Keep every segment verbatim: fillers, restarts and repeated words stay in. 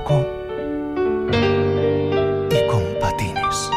loco y con patines.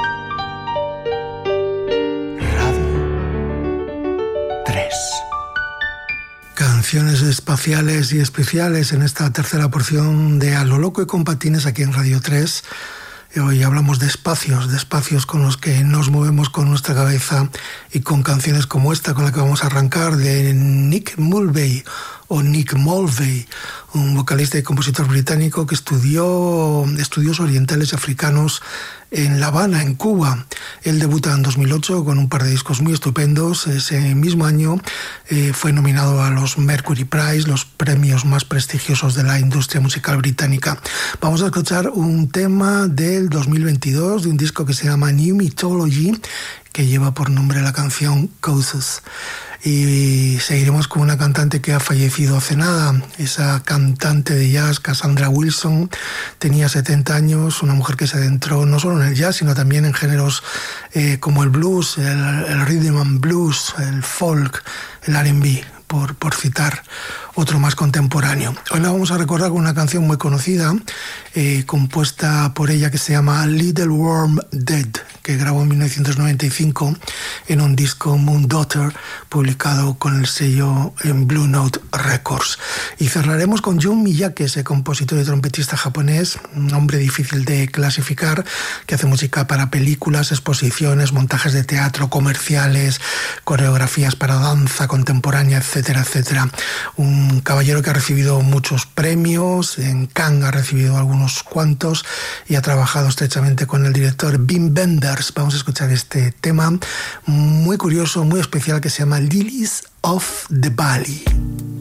Radio tres. Canciones espaciales y especiales en esta tercera porción de A lo loco y con patines aquí en Radio tres. Hoy hablamos de espacios, de espacios con los que nos movemos con nuestra cabeza y con canciones como esta con la que vamos a arrancar, de Nick Mulvey o Nick Mulvey, un vocalista y compositor británico que estudió estudios orientales y africanos en La Habana, en Cuba. Él debuta en dos mil ocho con un par de discos muy estupendos. Ese mismo año eh, fue nominado a los Mercury Prize, los premios más prestigiosos de la industria musical británica. Vamos a escuchar un tema del dos mil veintidós, de un disco que se llama New Mythology, que lleva por nombre la canción Causes. Y seguiremos con una cantante que ha fallecido hace nada. Esa cantante de jazz, Cassandra Wilson, tenía setenta años, una mujer que se adentró no solo en el jazz, sino también en géneros eh, como el blues, el, el rhythm and blues, el folk, el R and B, por, por citar otro más contemporáneo. Hoy la vamos a recordar con una canción muy conocida, eh, compuesta por ella, que se llama Little Warm Dead, que grabó en mil novecientos noventa y cinco en un disco Moon Daughter, publicado con el sello en Blue Note Records. Y cerraremos con Jun Miyake, ese compositor y trompetista japonés, un hombre difícil de clasificar, que hace música para películas, exposiciones, montajes de teatro, comerciales, coreografías para danza contemporánea, etcétera, etcétera. Un Un caballero que ha recibido muchos premios, en Cannes ha recibido algunos cuantos y ha trabajado estrechamente con el director Wim Wenders. Vamos a escuchar este tema muy curioso, muy especial, que se llama Lilies of the Valley.